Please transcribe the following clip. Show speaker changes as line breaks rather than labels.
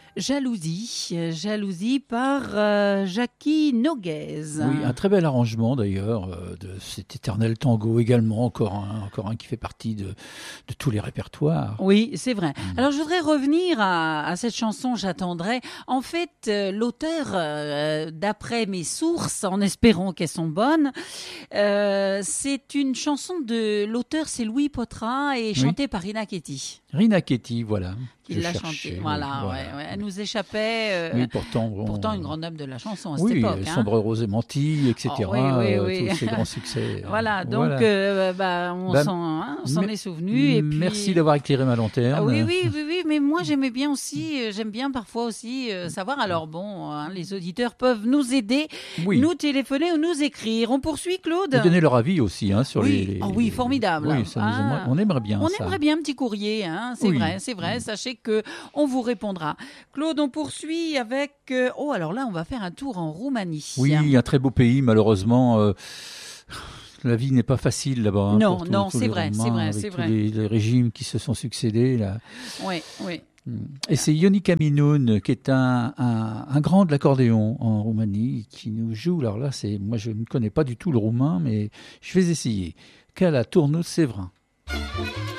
Jalousie par Jackie Noguez.
Oui, un très bel arrangement d'ailleurs de cet éternel tango également, encore un qui fait partie de tous les répertoires.
Oui, c'est vrai. Alors, je voudrais revenir à cette chanson J'attendrai. En fait, l'auteur, d'après mes sources, en espérant qu'elles sont bonnes, c'est une chanson de l'auteur, c'est Louis Potra et chantée par Rina Ketty.
Rina Ketty, voilà.
Il l'a chantée. Voilà, ouais. Elle nous échappait.
Oui, pourtant
une grande dame de la chanson à cette époque.
Oui, Sombre Rose et Menti, etc.
Oui.
Tous ces grands succès.
Voilà, donc on s'en est souvenu. Et puis...
Merci d'avoir éclairé ma lanterne.
Oui, mais moi j'aime bien parfois aussi savoir. Alors les auditeurs peuvent nous aider, nous téléphoner ou nous écrire. On poursuit, Claude.
Et donner leur avis aussi sur les...
Oui, formidable.
Oui, on aimerait bien ça.
On aimerait bien un petit courrier, c'est vrai. Sachez que on vous répondra. Claude, on poursuit avec... alors là, on va faire un tour en Roumanie.
Oui, un très beau pays, malheureusement... La vie n'est pas facile là-bas.
Non, c'est vrai.
Les régimes qui se sont succédés là.
Oui.
Et c'est Ionica Minoun qui est un grand de l'accordéon en Roumanie qui nous joue. Alors là, moi je ne connais pas du tout le roumain, mais je vais essayer. Cala Turnus Séverin.